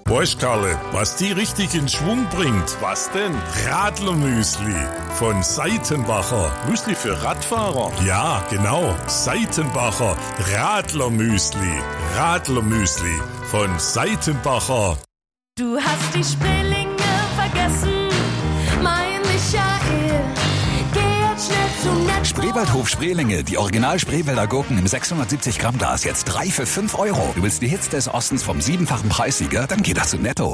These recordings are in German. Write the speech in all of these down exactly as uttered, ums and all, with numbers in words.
Weißt, Karle, was die richtig in Schwung bringt? Was denn? Radlermüsli von Seitenbacher. Müsli für Radfahrer? Ja, genau. Seitenbacher Radlermüsli. Radlermüsli von Seitenbacher. Du hast die Spreelinge vergessen, mein Michael. Geh jetzt schnell zum Netto. Spreewaldhof Spreelinge, die Original Spreewälder Gurken im sechshundertsiebzig Gramm Glas, jetzt drei für fünf Euro. Du willst die Hits des Ostens vom siebenfachen Preissieger? Dann geh doch zu Netto.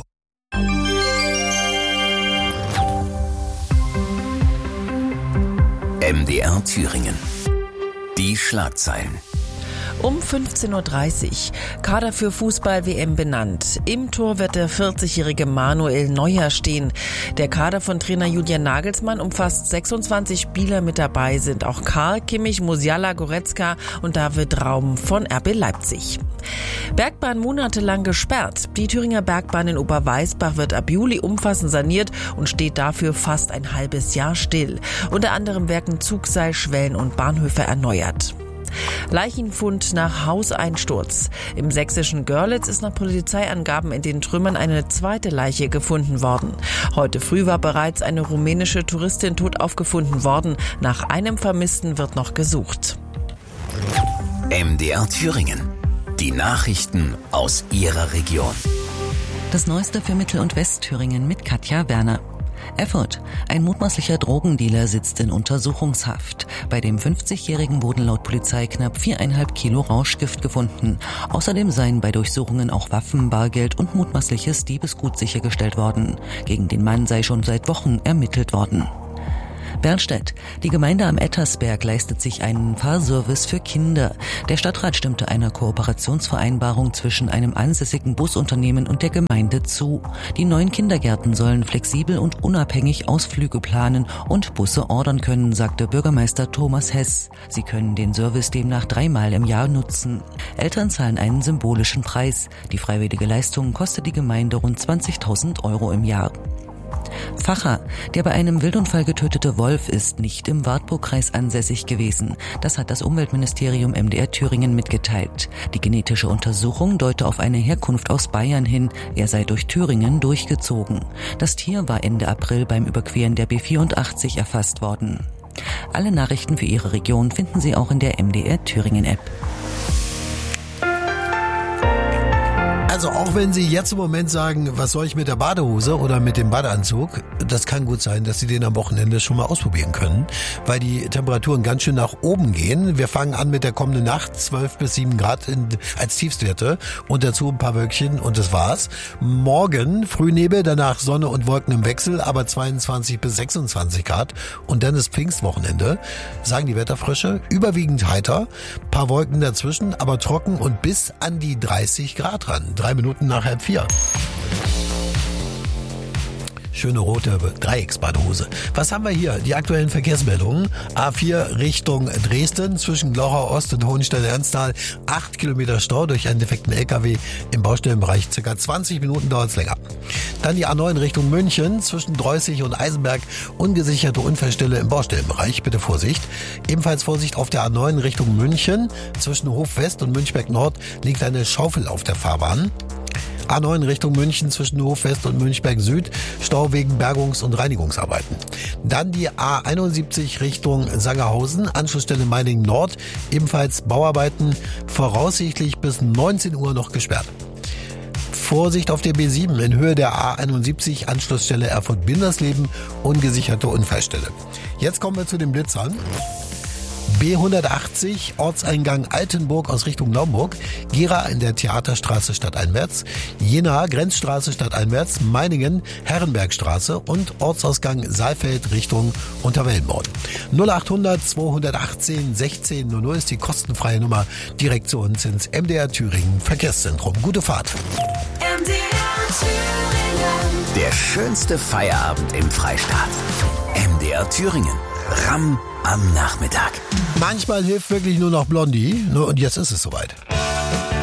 M D R Thüringen. Die Schlagzeilen. Um fünfzehn Uhr dreißig. Kader für Fußball-W M benannt. Im Tor wird der vierzigjährige Manuel Neuer stehen. Der Kader von Trainer Julian Nagelsmann umfasst sechsundzwanzig Spieler. Mit dabei sind auch Karl, Kimmich, Musiala, Goretzka und David Raum von R B Leipzig. Bergbahn monatelang gesperrt. Die Thüringer Bergbahn in Oberweißbach wird ab Juli umfassend saniert und steht dafür fast ein halbes Jahr still. Unter anderem werden Zugseil, Schwellen und Bahnhöfe erneuert. Leichenfund nach Hauseinsturz. Im sächsischen Görlitz ist nach Polizeiangaben in den Trümmern eine zweite Leiche gefunden worden. Heute früh war bereits eine rumänische Touristin tot aufgefunden worden. Nach einem Vermissten wird noch gesucht. M D R Thüringen. Die Nachrichten aus Ihrer Region. Das Neueste für Mittel- und Westthüringen mit Katja Werner. Erfurt. Ein mutmaßlicher Drogendealer sitzt in Untersuchungshaft. Bei dem fünfzigjährigen wurden laut Polizei knapp viereinhalb Kilo Rauschgift gefunden. Außerdem seien bei Durchsuchungen auch Waffen, Bargeld und mutmaßliches Diebesgut sichergestellt worden. Gegen den Mann sei schon seit Wochen ermittelt worden. Bernstedt. Die Gemeinde am Ettersberg leistet sich einen Fahrservice für Kinder. Der Stadtrat stimmte einer Kooperationsvereinbarung zwischen einem ansässigen Busunternehmen und der Gemeinde zu. Die neuen Kindergärten sollen flexibel und unabhängig Ausflüge planen und Busse ordern können, sagte Bürgermeister Thomas Hess. Sie können den Service demnach dreimal im Jahr nutzen. Eltern zahlen einen symbolischen Preis. Die freiwillige Leistung kostet die Gemeinde rund zwanzigtausend Euro im Jahr. Facher. Der bei einem Wildunfall getötete Wolf ist nicht im Wartburgkreis ansässig gewesen. Das hat das Umweltministerium M D R Thüringen mitgeteilt. Die genetische Untersuchung deute auf eine Herkunft aus Bayern hin. Er sei durch Thüringen durchgezogen. Das Tier war Ende April beim Überqueren der B vierundachtzig erfasst worden. Alle Nachrichten für Ihre Region finden Sie auch in der M D R Thüringen App. Also auch wenn Sie jetzt im Moment sagen, was soll ich mit der Badehose oder mit dem Badeanzug, das kann gut sein, dass Sie den am Wochenende schon mal ausprobieren können, weil die Temperaturen ganz schön nach oben gehen. Wir fangen an mit der kommenden Nacht, zwölf bis sieben Grad in, als Tiefstwerte und dazu ein paar Wölkchen und das war's. Morgen Frühnebel, danach Sonne und Wolken im Wechsel, aber zweiundzwanzig bis sechsundzwanzig Grad und dann ist Pfingstwochenende, sagen die Wetterfrösche, überwiegend heiter, paar Wolken dazwischen, aber trocken und bis an die dreißig Grad ran. Drei Minuten nach halb vier. Schöne rote Dreiecksbadhose. Was haben wir hier? Die aktuellen Verkehrsmeldungen. A vier Richtung Dresden zwischen Glauchau Ost und Hohenstein-Ernsthal. Acht Kilometer Stau durch einen defekten L K W im Baustellenbereich. Circa zwanzig Minuten dauert es länger. Dann die A neun Richtung München zwischen Dreußig und Eisenberg. Ungesicherte Unfallstelle im Baustellenbereich. Bitte Vorsicht. Ebenfalls Vorsicht auf der A neun Richtung München. Zwischen Hof West und Münchberg Nord liegt eine Schaufel auf der Fahrbahn. A neun Richtung München zwischen Hofwest und Münchberg Süd, Stau wegen Bergungs- und Reinigungsarbeiten. Dann die A einundsiebzig Richtung Sangerhausen, Anschlussstelle Meiningen Nord, ebenfalls Bauarbeiten, voraussichtlich bis neunzehn Uhr noch gesperrt. Vorsicht auf der B sieben in Höhe der A einundsiebzig, Anschlussstelle Erfurt-Bindersleben, ungesicherte Unfallstelle. Jetzt kommen wir zu den Blitzern. B hundertachtzig, Ortseingang Altenburg aus Richtung Naumburg, Gera in der Theaterstraße stadteinwärts, Jena Grenzstraße stadteinwärts, Meiningen Herrenbergstraße und Ortsausgang Saalfeld Richtung Unterwellenborn. null achthundert zweihundertachtzehn sechzehn null null ist die kostenfreie Nummer direkt zu uns ins M D R Thüringen Verkehrszentrum. Gute Fahrt. M D R Thüringen. Der schönste Feierabend im Freistaat. M D R Thüringen. R A M am Nachmittag. Manchmal hilft wirklich nur noch Blondie. Und jetzt ist es soweit.